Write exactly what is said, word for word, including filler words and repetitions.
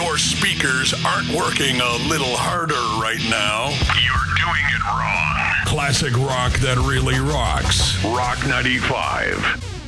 your speakers aren't working a little harder right now, you're doing it wrong. Classic rock that really rocks. Rock ninety-five.